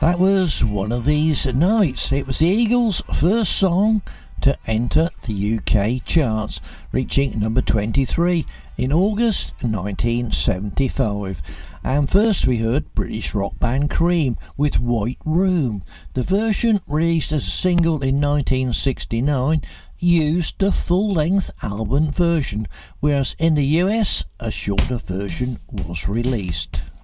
That was One of These Nights. It was the Eagles' first song to enter the UK charts, reaching number 23 in August 1975. And first we heard British rock band Cream with White Room. The version, released as a single in 1969, used the full-length album version, whereas in the US a shorter version was released.